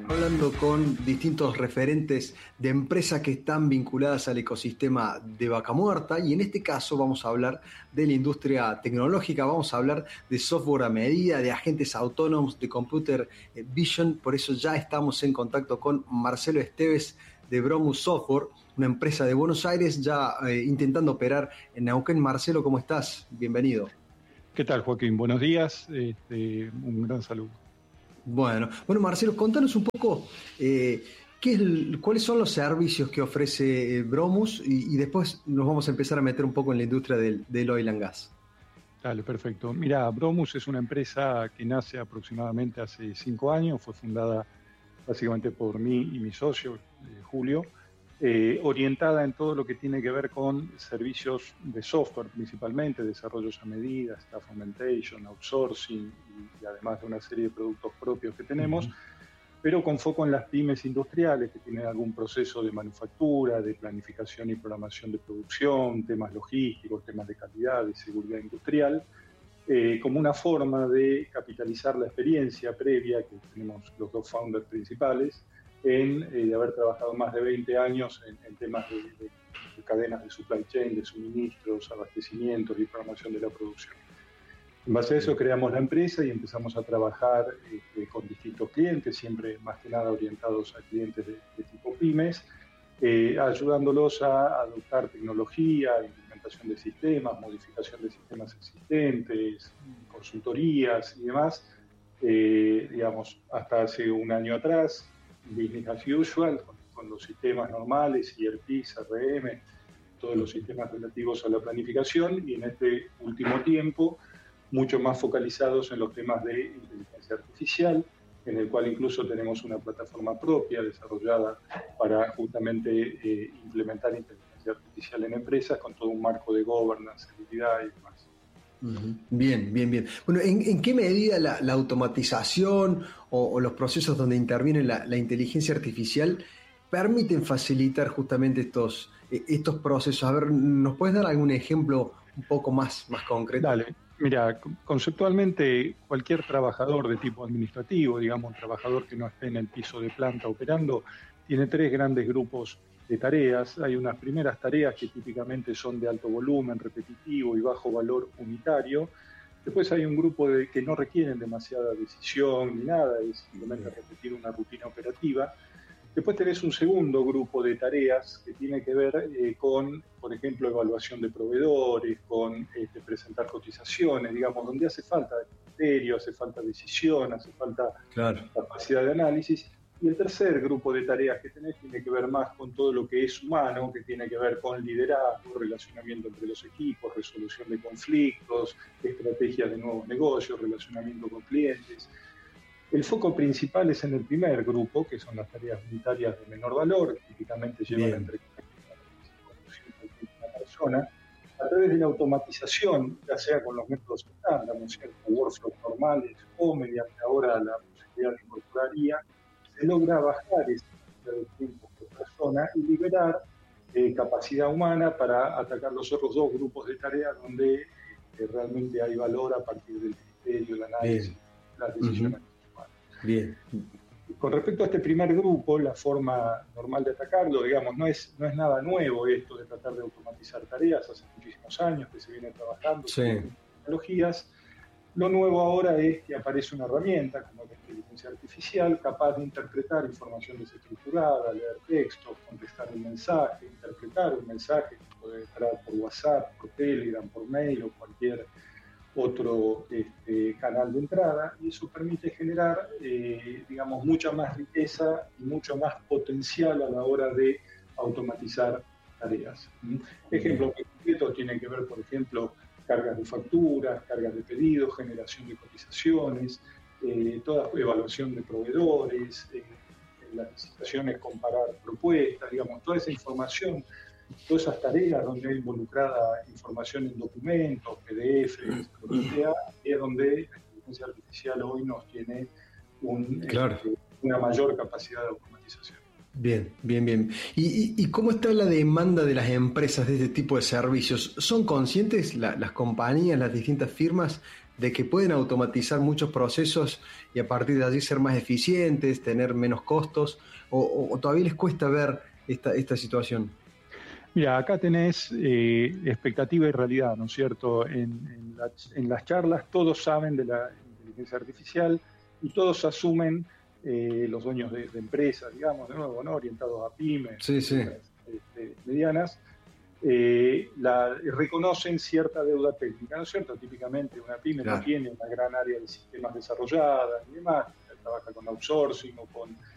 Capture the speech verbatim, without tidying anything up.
Hablando con distintos referentes de empresas que están vinculadas al ecosistema de Vaca Muerta, y en este caso vamos a hablar de la industria tecnológica, vamos a hablar de software a medida, de agentes autónomos, de computer vision. Por eso ya estamos en contacto con Marcelo Esteves de Bromus Software, una empresa de Buenos Aires ya eh, intentando operar en Neuquén. Marcelo, ¿cómo estás? Bienvenido. ¿Qué tal, Joaquín? Buenos días, este, un gran saludo. Bueno, bueno, Marcelo, contanos un poco eh, qué es el, cuáles son los servicios que ofrece eh, Bromus y, y después nos vamos a empezar a meter un poco en la industria del, del oil and gas. Dale, perfecto. Mira, Bromus es una empresa que nace aproximadamente hace cinco años, fue fundada básicamente por mí y mi socio, eh, Julio, eh, orientada en todo lo que tiene que ver con servicios de software principalmente, desarrollos a medida, staff augmentation, outsourcing y, y además de una serie de productos propios que tenemos, uh-huh. pero con foco en las pymes industriales que tienen algún proceso de manufactura, de planificación y programación de producción, temas logísticos, temas de calidad, de seguridad industrial, eh, como una forma de capitalizar la experiencia previa que tenemos los dos founders principales, en eh, de haber trabajado más de veinte años en, en temas de, de, de cadenas de supply chain, de suministros, abastecimientos y programación de la producción. En base a eso creamos la empresa y empezamos a trabajar eh, con distintos clientes, siempre más que nada orientados a clientes de, de tipo pymes, eh, ayudándolos a adoptar tecnología, implementación de sistemas, modificación de sistemas existentes, consultorías y demás. Eh, digamos, hasta hace un año atrás, business as usual, con, con los sistemas normales, E R P, C R M, todos los sistemas relativos a la planificación, y en este último tiempo mucho más focalizados en los temas de inteligencia artificial, en el cual incluso tenemos una plataforma propia desarrollada para justamente eh, implementar inteligencia artificial en empresas con todo un marco de governance, seguridad y demás. Bien, bien, bien. Bueno, ¿en, en qué medida la, la automatización o, o los procesos donde interviene la, la inteligencia artificial permiten facilitar justamente estos, estos procesos? A ver, ¿nos puedes dar algún ejemplo un poco más, más concreto? Dale. Mira, conceptualmente cualquier trabajador de tipo administrativo, digamos un trabajador que no esté en el piso de planta operando, tiene tres grandes grupos de tareas. Hay unas primeras tareas que típicamente son de alto volumen, repetitivo y bajo valor unitario. Después hay un grupo de, que no requieren demasiada decisión ni nada, es simplemente repetir una rutina operativa. Después tenés un segundo grupo de tareas que tiene que ver eh, con, por ejemplo, evaluación de proveedores, con este, presentar cotizaciones, digamos, donde hace falta criterio, hace falta decisión, hace falta claro. capacidad de análisis. Y el tercer grupo de tareas que tenés tiene que ver más con todo lo que es humano, que tiene que ver con liderazgo, relacionamiento entre los equipos, resolución de conflictos, estrategias de nuevos negocios, relacionamiento con clientes. El foco principal es en el primer grupo, que son las tareas unitarias de menor valor, que típicamente llevan Bien. entre una persona, a través de la automatización, ya sea con los métodos estándar, ¿no es cierto?, workflows normales o mediante ahora la posibilidad de incorporar I A, se logra bajar esa cantidad de tiempo por persona y liberar eh, capacidad humana para atacar los otros dos grupos de tareas donde eh, realmente hay valor a partir del criterio, el análisis, Bien. las decisiones. Uh-huh. Bien. Con respecto a este primer grupo, la forma normal de atacarlo, digamos, no es, no es nada nuevo esto de tratar de automatizar tareas, hace muchísimos años que se viene trabajando sí. con tecnologías. Lo nuevo ahora es que aparece una herramienta como la inteligencia artificial capaz de interpretar información desestructurada, leer textos, contestar un mensaje, interpretar un mensaje que puede entrar por WhatsApp, por Telegram, por mail o cualquier otro este, canal de entrada, y eso permite generar, eh, digamos, mucha más riqueza y mucho más potencial a la hora de automatizar tareas. ¿Mm? Ejemplos concretos tienen que ver, por ejemplo, cargas de facturas, cargas de pedidos, generación de cotizaciones, eh, toda evaluación de proveedores, eh, en las licitaciones comparar propuestas, digamos, toda esa información, todas esas tareas donde hay involucrada información en documentos, P D F, lo que sea, es donde la inteligencia artificial hoy nos tiene un, claro. este, una mayor capacidad de automatización. Bien, bien, bien. ¿Y, y, y cómo está la demanda de las empresas de este tipo de servicios? ¿Son conscientes la, las compañías, las distintas firmas de que pueden automatizar muchos procesos y a partir de allí ser más eficientes, tener menos costos, o, o, o todavía les cuesta ver esta, esta situación? Mira, acá tenés eh, expectativa y realidad, ¿no es cierto? En, en, la, en las charlas todos saben de la inteligencia artificial y todos asumen, eh, los dueños de, de empresas, digamos, de nuevo, ¿no? Orientados a pymes, Sí, sí. Este, medianas, eh, la, reconocen cierta deuda técnica, ¿no es cierto? Típicamente una pyme claro. no tiene una gran área de sistemas desarrollada y demás, trabaja con outsourcing o con